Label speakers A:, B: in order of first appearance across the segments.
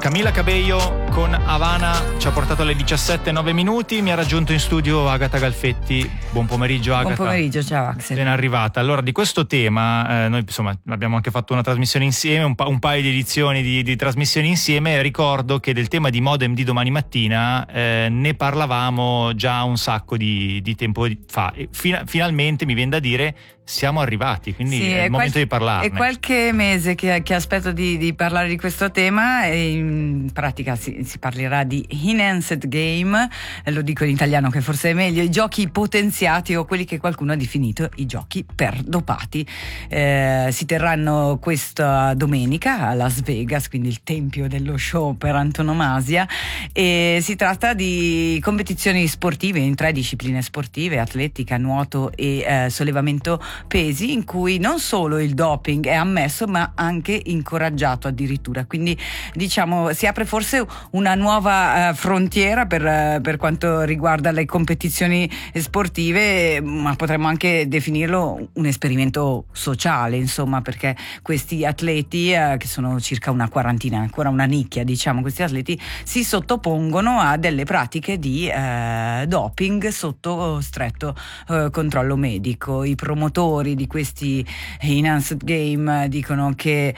A: Camila Cabello con Havana ci ha portato alle 17:09. Mi ha raggiunto in studio Agata Galfetti. Buon pomeriggio, Agata.
B: Buon pomeriggio, ciao Axel.
A: Ben arrivata. Allora, di questo tema noi insomma abbiamo anche fatto una trasmissione insieme, un paio di edizioni di trasmissioni insieme. Ricordo che del tema di Modem di domani mattina ne parlavamo già un sacco di tempo fa e finalmente mi viene da dire siamo arrivati, quindi
B: sì,
A: è il momento di parlarne.
B: È qualche mese che aspetto di parlare di questo tema e in pratica si parlerà di enhanced game, lo dico in italiano che forse è meglio, i giochi potenziati o quelli che qualcuno ha definito i giochi per dopati. Si terranno questa domenica a Las Vegas, quindi il tempio dello show per antonomasia, e si tratta di competizioni sportive in 3 discipline sportive: atletica, nuoto e sollevamento pesi, in cui non solo il doping è ammesso ma anche incoraggiato addirittura, quindi diciamo si apre forse una nuova frontiera per quanto riguarda le competizioni sportive, ma potremmo anche definirlo un esperimento sociale, insomma, perché questi atleti che sono circa una quarantina, ancora una nicchia, diciamo, questi atleti si sottopongono a delle pratiche di doping sotto stretto controllo medico. I promotori di questi enhanced game dicono che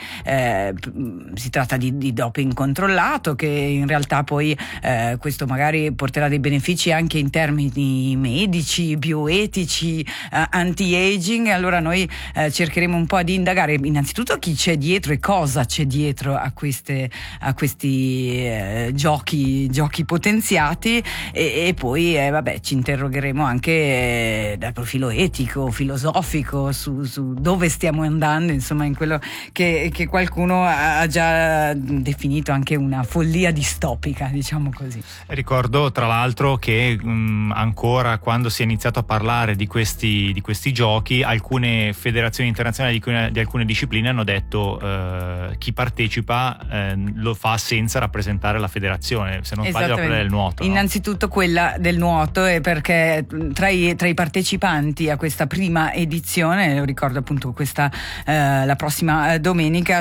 B: si tratta di doping controllato, che in realtà poi questo magari porterà dei benefici anche in termini medici, bioetici, anti-aging. Allora noi cercheremo un po' di indagare innanzitutto chi c'è dietro e cosa c'è dietro a questi giochi potenziati e poi ci interrogheremo anche dal profilo etico, filosofico, su dove stiamo andando, insomma, in quello che qualcuno ha già definito anche una follia distopica, diciamo così.
A: Ricordo tra l'altro che ancora quando si è iniziato a parlare di questi giochi, alcune federazioni internazionali di alcune discipline hanno detto chi partecipa lo fa senza rappresentare la federazione, se non sbaglio quella del nuoto.
B: Innanzitutto quella del nuoto, è perché tra i partecipanti a questa prima edizione, ricordo appunto questa la prossima domenica,